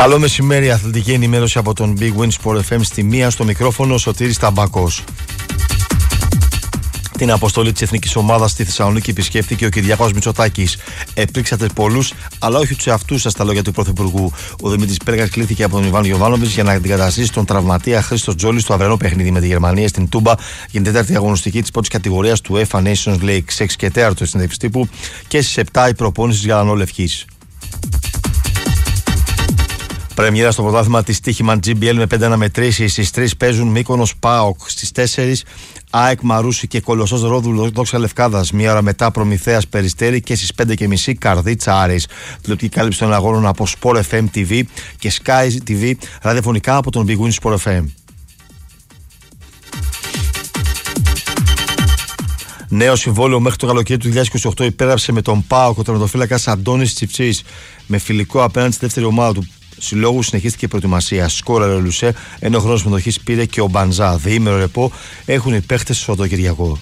Καλό μεσημέρι, αθλητική ενημέρωση από τον Big Win Sport FM στη μία, στο μικρόφωνο Σωτήρης Ταμπάκος. Την αποστολή της εθνικής ομάδας στη Θεσσαλονίκη επισκέφθηκε ο Κυριάκος Μητσοτάκης. Επρίξατε πολλούς, αλλά όχι τους εαυτούς σας, τα λόγια του Πρωθυπουργού. Ο Δημήτρης Πέργας κλήθηκε από τον Ιβάν Γιοβάνοβιτς για να αντικαταστήσει τον τραυματία Χρήστο Τζόλη στο αυριανό παιχνίδι με τη Γερμανία στην Τούμπα για την τέταρτη αγωνιστική της πρώτης κατηγορίας του UEFA Nations League. 6 και 4 συνέντευξη τύπου και στις 7 η προπόνηση για Λευκής. Πρεμιέρα στο πρωτάθλημα της Στοίχημαν GBL με 5 αναμετρήσεις. Στις 3 παίζουν Μύκονος ΠΑΟΚ. Στις 4 ΑΕΚ Μαρούσι και Κολοσσός Ρόδου Δόξα Λευκάδας. Μία ώρα μετά Προμηθέας Περιστέρι και στις 5:30 Καρδίτσα Άρης. Τηλεοπτική κάλυψη των αγώνων από Sport FM TV και Sky TV ραδιοφωνικά από τον Big Win Sport FM. Νέο συμβόλαιο μέχρι το καλοκαίρι του 2028 υπέγραψε με τον ΠΑΟΚ ο τερματοφύλακας Αντώνης Τσιφτσής. Με φιλικό απέναντι στη δεύτερη ομάδα του συλλόγου συνεχίστηκε η προετοιμασία. Σκόραρε ο Λουσέ, ενώ χρόνο συμμετοχής πήρε και ο Μπανζά. Διήμερο ρεπό έχουν οι παίχτες στο Σαββατοκυριακό.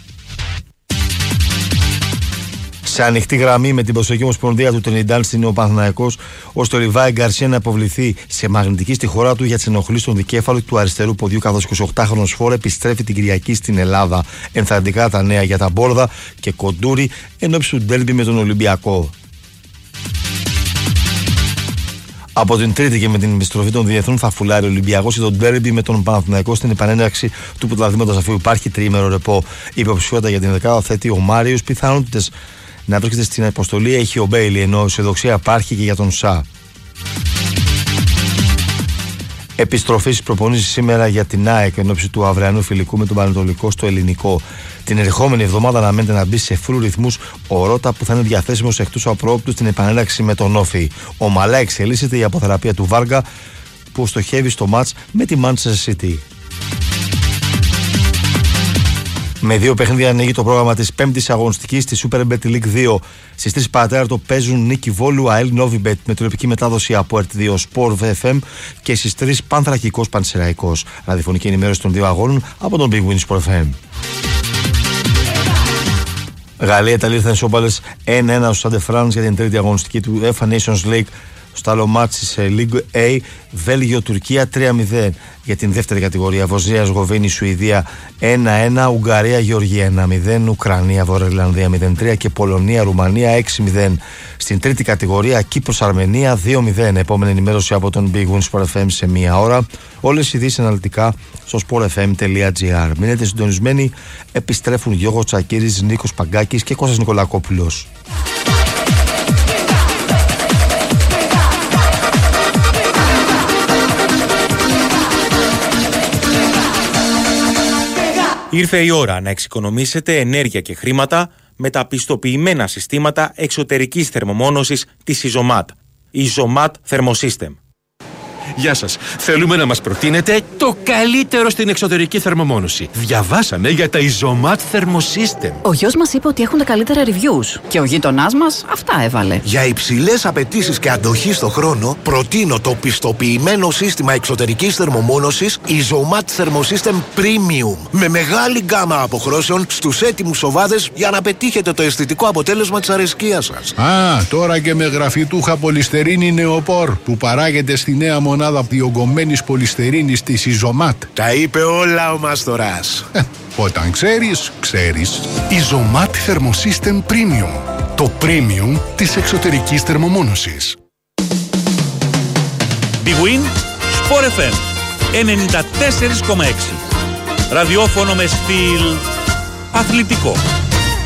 Σε ανοιχτή γραμμή με την Ποδοσφαιρική Ομοσπονδία του Τρινιντάν στην ο Παναθηναϊκός, ώστε ο Λιβάη Γκαρσία να υποβληθεί σε μαγνητική στη χώρα του για τις ενοχλήσεις στον δικέφαλο του αριστερού ποδιού, καθώς 28χρονος Φόρ επιστρέφει την Κυριακή στην Ελλάδα. Ενθαρρυντικά τα νέα για τα Μπόρδα και Κοντούρη ενώπιση του ντέρμπι με τον Ολυμπιακό. Από την Τρίτη και με την επιστροφή των διεθνών θα φουλάρει ο Ολυμπιακός για τον ντέρμπι με τον Παναθηναϊκό στην επανέναρξη του πρωταθλήματος, αφού υπάρχει τριήμερο ρεπό. Η υποψηφιότητα για την δεκάδα θέτει ο Μάριος. Πιθανότητες να βρίσκεται στην αποστολή έχει ο Μπέιλι, ενώ η αισιοδοξία υπάρχει και για τον Σα. Επιστροφή στις προπονήσεις σήμερα για την ΑΕΚ εν ώψη του αυριανού φιλικού με τον Πανετολικό στο Ελληνικό. Την ερχόμενη εβδομάδα αναμένεται να μπει σε φουλ ρυθμούς ο Ρώτα, που θα είναι διαθέσιμος εκτός απρόοπτου στην επανέναρξη με τον Όφη. Ο Μαλά εξελίσσεται η αποθεραπεία του Βάργα, που στοχεύει στο μάτς με τη Manchester City. Με 2 παιχνίδια ανοίγει το πρόγραμμα της 5ης αγωνιστικής στη Super Bet League 2. Στις 3 παρατέταρτο παίζουν Νίκη Βόλου ΑΕΛ Novibet με τηλεοπτική μετάδοση από RT2 Sport VFM και στις 3 Πανθρακικός Πανσεραϊκός. Ραδιοφωνική ενημέρωση των 2 αγώνων από τον Big Win Sport FM. Γαλλία-Ιταλία θα ισόπαλες 1-1 στο Στάντε Φρανς για την τρίτη αγωνιστική του UEFA Nations League. Στο άλλο μάτσι σε League A, Βέλγιο-Τουρκία 3-0 για την δεύτερη κατηγορία. Βοσνία-Ζεγοβίνη, Σουηδία 1-1, Ουγγαρία-Γεωργία 1-0, Ουκρανία-Βορειοϊρλανδία 0-3 και Πολωνία-Ρουμανία 6-0. Στην τρίτη κατηγορία, Κύπρος-Αρμενία 2-0. Επόμενη ενημέρωση από τον Big Win Sport FM σε 1 ώρα. Όλες οι ειδήσεις αναλυτικά στο sportfm.gr. Μείνετε συντονισμένοι, επιστρέφουν Γιώργος Τσακίρης, Νίκος Παγκάκης και Κώστας Νικολακόπουλος. Ήρθε η ώρα να εξοικονομήσετε ενέργεια και χρήματα με τα πιστοποιημένα συστήματα εξωτερικής θερμομόνωσης της Isomat. Isomat Thermosystem. Γεια σας. Θέλουμε να μας προτείνετε το καλύτερο στην εξωτερική θερμομόνωση. Διαβάσαμε για τα Isomat Thermosystem. Ο γιος μας είπε ότι έχουν τα καλύτερα reviews και ο γείτονάς μας αυτά έβαλε. Για υψηλές απαιτήσεις και αντοχή στο χρόνο, προτείνω το πιστοποιημένο σύστημα εξωτερικής θερμομόνωσης Isomat Thermosystem Premium. Με μεγάλη γκάμα αποχρώσεων στους έτοιμους οβάδες για να πετύχετε το αισθητικό αποτέλεσμα της αρεσκίας σας. Τώρα και με γραφιτούχα πολυστερίνη νεοπόρ που παράγεται στη νέα μονάδα διογκωμένης πολυστερίνης της Isomat. Τα είπε όλα ο Μαστοράς. Όταν ξέρεις, ξέρεις. Isomat Thermosystem Premium. Το premium της εξωτερικής θερμομόνωσης. Big Win Sport FM 94,6. Ραδιόφωνο με στυλ αθλητικό.